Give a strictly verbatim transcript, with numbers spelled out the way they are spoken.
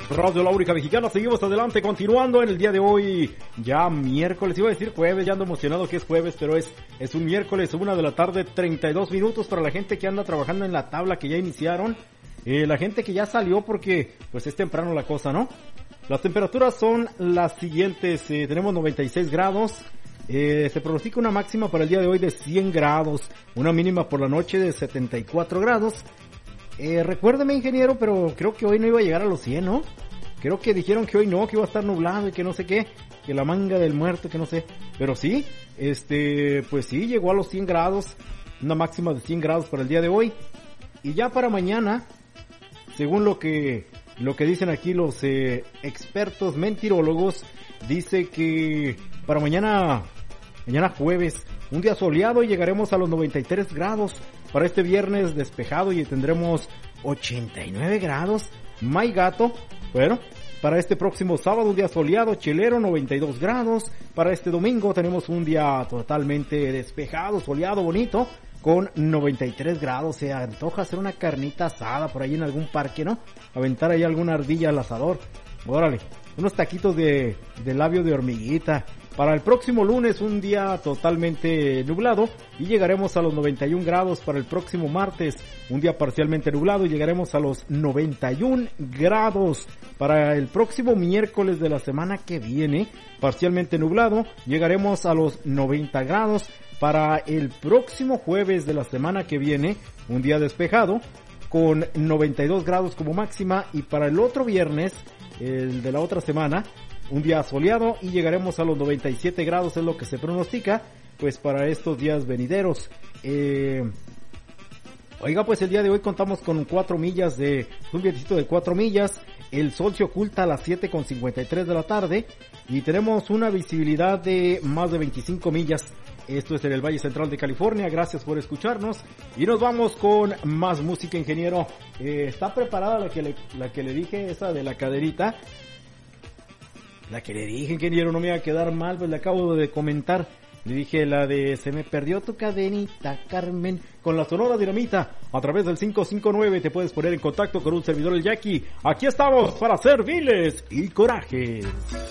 Radio La Única Mexicana, seguimos adelante, continuando en el día de hoy, ya miércoles, iba a decir jueves, ya ando emocionado que es jueves, pero es, es un miércoles, una de la tarde, treinta y dos minutos para la gente que anda trabajando en la tabla, que ya iniciaron, eh, la gente que ya salió porque, pues es temprano la cosa, ¿no? Las temperaturas son las siguientes, eh, tenemos noventa y seis grados, eh, se pronostica una máxima para el día de hoy de cien grados, una mínima por la noche de setenta y cuatro grados. Eh, recuérdeme, ingeniero, pero creo que hoy no iba a llegar a los cien, ¿no? Creo que dijeron que hoy no, que iba a estar nublado y que no sé qué, que la manga del muerto, que no sé. Pero sí, este, pues sí, llegó a los cien grados, una máxima de cien grados para el día de hoy. Y ya para mañana, según lo que, lo que dicen aquí los eh, expertos mentirólogos, dice que para mañana, mañana jueves, un día soleado y llegaremos a los noventa y tres grados. Para este viernes despejado y tendremos ochenta y nueve grados. My gato. Bueno, para este próximo sábado un día soleado, chilero, noventa y dos grados. Para este domingo tenemos un día totalmente despejado, soleado, bonito, con noventa y tres grados. Se antoja hacer una carnita asada por ahí en algún parque, ¿no? Aventar ahí alguna ardilla al asador. Órale, unos taquitos de, de labio de hormiguita. Para el próximo lunes un día totalmente nublado y llegaremos a los noventa y un grados. Para el próximo martes un día parcialmente nublado y llegaremos a los noventa y un grados. Para el próximo miércoles de la semana que viene, parcialmente nublado, llegaremos a los noventa grados. Para el próximo jueves de la semana que viene, un día despejado con noventa y dos grados como máxima. Y para el otro viernes, el de la otra semana, un día soleado y llegaremos a los noventa y siete grados, es lo que se pronostica, pues para estos días venideros. Eh, oiga, pues el día de hoy contamos con cuatro millas de, un vientecito de cuatro millas, el sol se oculta a las siete con cincuenta y tres de la tarde y tenemos una visibilidad de más de veinticinco millas. Esto es en el Valle Central de California, gracias por escucharnos y nos vamos con más música, ingeniero. Eh, ¿Está preparada la que le, la que le dije, esa de la caderita? La que le dije, ingeniero, no me iba a quedar mal, pues le acabo de comentar. Le dije la de se me perdió tu cadenita, Carmen, con la Sonora Dinamita. A través del cinco cinco nueve te puedes poner en contacto con un servidor, el Jackie. Aquí estamos para serviles y corajes.